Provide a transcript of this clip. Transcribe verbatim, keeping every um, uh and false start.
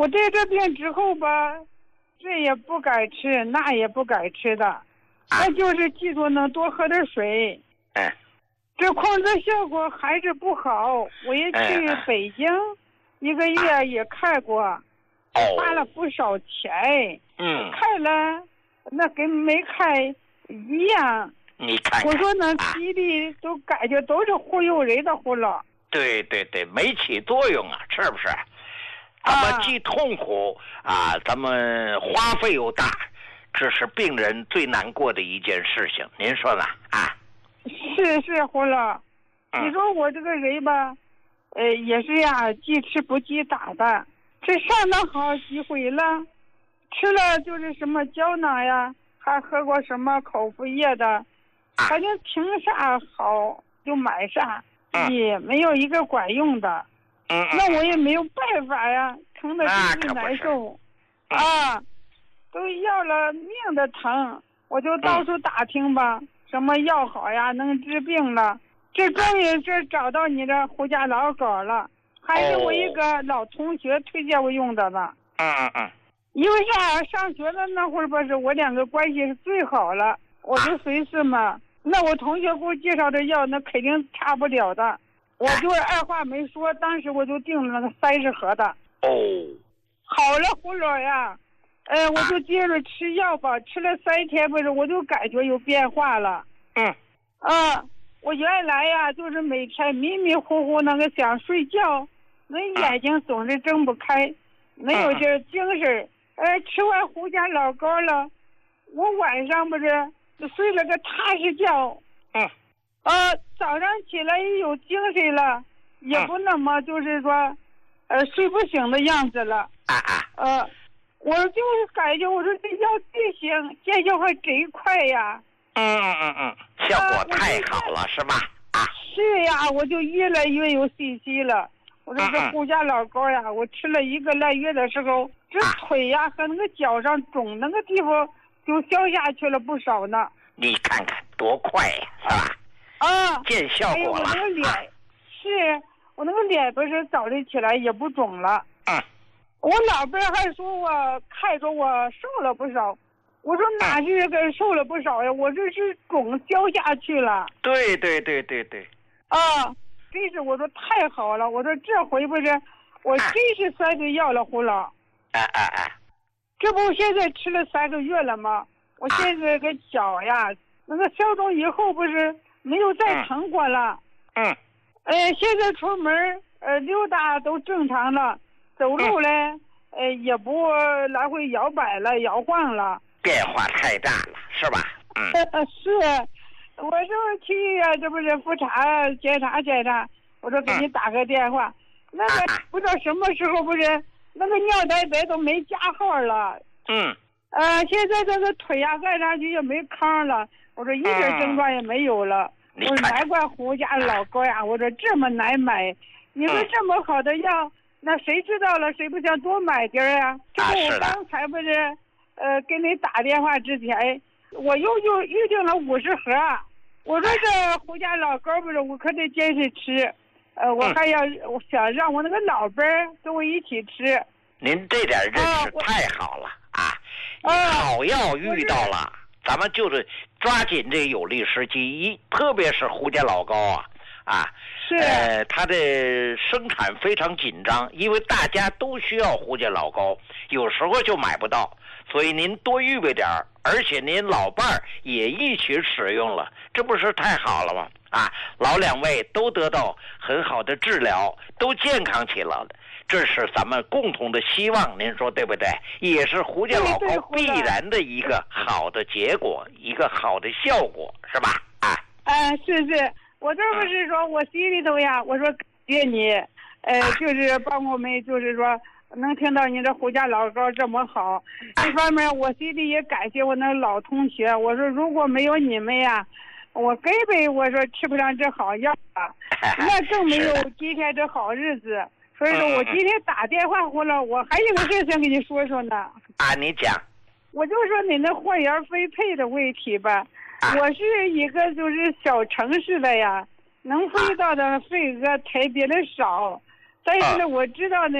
我得这病之后吧，这也不该吃，那也不该吃的，那就是记住能多喝点水。 嗯， 这控制效果还是不好。我也去北京一个月也看过，花了不少钱。 嗯， 看了那跟没看一样。 你看看， 我说那西医都感觉都是忽悠人的葫芦。 对对对，没起作用啊，是不是？咱们既痛苦啊，咱们花费又大，这是病人最难过的一件事情，您说呢？啊， 是是，葫芦，你说我这个人吧，呃，也是呀，记吃不记打的，这上了好几回了，吃了就是什么胶囊呀，还喝过什么口服液的，反正听啥好就买啥，也没有一个管用的。 嗯， 那我也没有办法呀，疼的真是难受，啊，都要了命的疼，我就到处打听吧，嗯、什么药好呀，能治病了。这终于是找到你这胡家老狗了，还是我一个老同学推荐我用的呢。 嗯嗯嗯。 因为啥？上学的那会儿不是我两个关系是最好了，我就随是嘛。那我同学给我介绍的药，那肯定差不了的。我就是二话没说，当时我就订了那个三十盒的。 哦， 好了，胡老呀，呃，我就接着吃药吧，吃了三天不是，我就感觉有变化了。 嗯， 啊，我原来呀，就是每天迷迷糊糊那个想睡觉，那眼睛总是睁不开，没有这精神。呃，吃完胡家老膏了，我晚上不是就睡了个踏实觉。 嗯。 呃，早上起来也有精神了，也不那么就是说，呃，睡不醒的样子了。 啊啊。 呃，我就是感觉我说这药真行，见效还真快呀。 嗯嗯嗯嗯，效果太好了，是吧？啊。 是呀，我就越来越有信心了。我说这胡家老膏呀，我吃了一个来月的时候，这腿呀和那个脚上肿那个地方就消下去了不少呢。 你看看多快呀，是吧？ 啊， 见效果了。 哎、我那个脸、啊、是我那个脸不是早晨起来也不肿了。 嗯， 我老伴还说我看着我瘦了不少，我说哪是个瘦了不少呀？我这是肿消下去了。 对对对对对。 啊，真是我说太好了，我说这回不是我真是三个药了，胡老。 啊啊啊！ 这不现在吃了三个月了吗？我现在个脚呀，那个消肿以后不是。没有再疼过了。 嗯。 呃，现在出门呃溜达都正常了，走路嘞，嗯、呃也不来回摇摆了、摇晃了。 变化太大了，是吧？嗯。 是，我就是去医院，这不是复查检查检查，我说给你打个电话。嗯、那个不知道什么时候不是那个尿袋袋都没加号了。 嗯。 呃，现在这个腿呀按上去也没糠了。我说一点症状也没有了， 嗯、 我说难怪胡家老高呀，我说这么难买，你说这么好的药，嗯、那谁知道了，谁不想多买点儿呀？这不我刚才不是，呃，给你打电话之前，我又又预定了五十盒，我说这胡家老高不是，我可得坚持吃，呃，我还要，我想让我那个老伴儿跟我一起吃。 您这点认识太好了啊！啊好药遇到了。咱们就是抓紧这有利时机，一特别是胡家老膏啊，啊， 是， 呃，它的生产非常紧张，因为大家都需要胡家老膏，有时候就买不到，所以您多预备点儿，而且您老伴儿也一起使用了，这不是太好了吗？啊，老两位都得到很好的治疗，都健康起来了。这是咱们共同的希望，您说对不对？也是胡家老膏必然的一个好的结果，一个好的效果，是吧？啊， 啊，是是，我这不是说我心里头呀，我说感谢你，呃，就是帮我们，就是说能听到你这胡家老膏这么好。一方面，我心里也感谢我那老同学，我说如果没有你们呀，我根本我说吃不上这好药啊，那更没有今天这好日子。所以说我今天打电话过来，我还有个事想跟你说说呢。 啊，你讲。 我就说你那货源分配的问题吧，啊、我是一个就是小城市的呀，能分到的份额特别的少，但是呢，我知道呢。